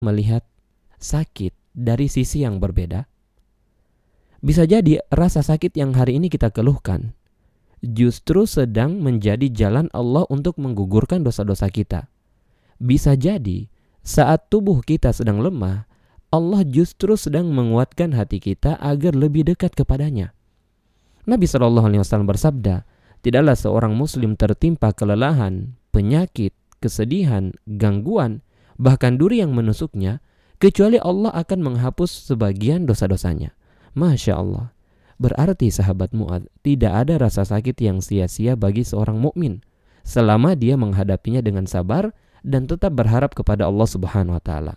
melihat sakit dari sisi yang berbeda. Bisa jadi rasa sakit yang hari ini kita keluhkan justru sedang menjadi jalan Allah untuk menggugurkan dosa-dosa kita. Bisa jadi saat tubuh kita sedang lemah, Allah justru sedang menguatkan hati kita agar lebih dekat kepadanya. Nabi SAW bersabda, tidaklah seorang muslim tertimpa kelelahan, penyakit, kesedihan, gangguan, bahkan duri yang menusuknya, kecuali Allah akan menghapus sebagian dosa-dosanya. Masya Allah. Berarti sahabat Mu'adz, tidak ada rasa sakit yang sia-sia bagi seorang mukmin selama dia menghadapinya dengan sabar dan tetap berharap kepada Allah Subhanahu wa taala.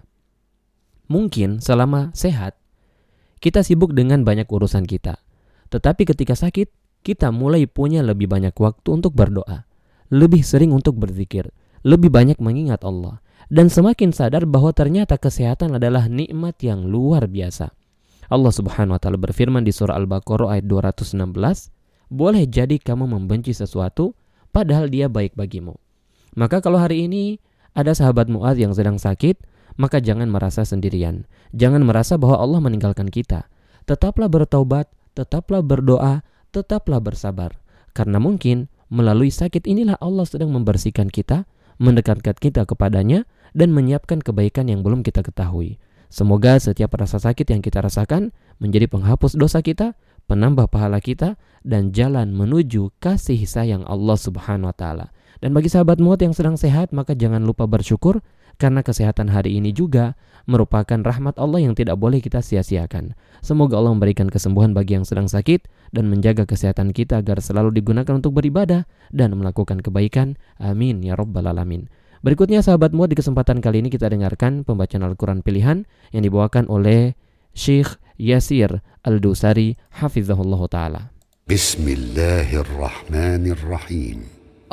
Mungkin selama sehat kita sibuk dengan banyak urusan kita. Tetapi ketika sakit, kita mulai punya lebih banyak waktu untuk berdoa, lebih sering untuk berzikir, lebih banyak mengingat Allah, dan semakin sadar bahwa ternyata kesehatan adalah nikmat yang luar biasa. Allah Subhanahu wa taala berfirman di surah Al-Baqarah ayat 216, boleh jadi kamu membenci sesuatu padahal dia baik bagimu. Maka kalau hari ini ada sahabat Mu'adz yang sedang sakit, maka jangan merasa sendirian. Jangan merasa bahwa Allah meninggalkan kita. Tetaplah bertaubat, tetaplah berdoa, tetaplah bersabar. Karena mungkin melalui sakit inilah Allah sedang membersihkan kita, mendekatkan kita kepadanya, dan menyiapkan kebaikan yang belum kita ketahui. Semoga setiap rasa sakit yang kita rasakan menjadi penghapus dosa kita, penambah pahala kita, dan jalan menuju kasih sayang Allah Subhanahu wa taala. Dan bagi sahabat Mu'adz yang sedang sehat, maka jangan lupa bersyukur karena kesehatan hari ini juga merupakan rahmat Allah yang tidak boleh kita sia-siakan. Semoga Allah memberikan kesembuhan bagi yang sedang sakit dan menjaga kesehatan kita agar selalu digunakan untuk beribadah dan melakukan kebaikan. Amin ya rabbal alamin. Berikutnya sahabat Mu'adz, di kesempatan kali ini kita dengarkan pembacaan Al-Quran pilihan yang dibawakan oleh Syekh Yasir Al-Dusari hafizahullah ta'ala. Bismillahirrahmanirrahim.